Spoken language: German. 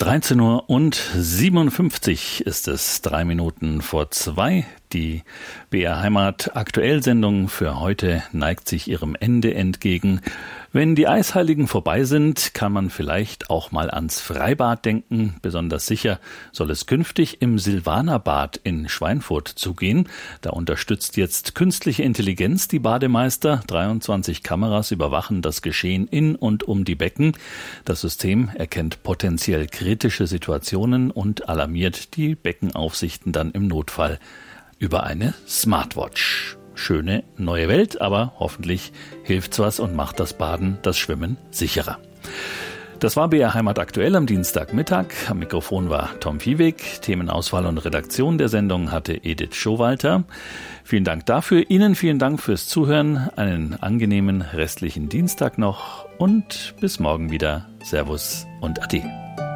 13 Uhr und 57 ist es, 3 Minuten vor 2. Die BR Heimat Aktuell-Sendung für heute neigt sich ihrem Ende entgegen. Wenn die Eisheiligen vorbei sind, kann man vielleicht auch mal ans Freibad denken. Besonders sicher soll es künftig im Silvanerbad in Schweinfurt zugehen. Da unterstützt jetzt künstliche Intelligenz die Bademeister. 23 Kameras überwachen das Geschehen in und um die Becken. Das System erkennt potenziell kritische Situationen und alarmiert die Beckenaufsichten dann im Notfall über eine Smartwatch. Schöne neue Welt, aber hoffentlich hilft's was und macht das Baden, das Schwimmen sicherer. Das war BR Heimat aktuell am Dienstagmittag. Am Mikrofon war Tom Viehweg. Themenauswahl und Redaktion der Sendung hatte Edith Schowalter. Vielen Dank dafür. Ihnen vielen Dank fürs Zuhören. Einen angenehmen restlichen Dienstag noch und bis morgen wieder. Servus und Ade.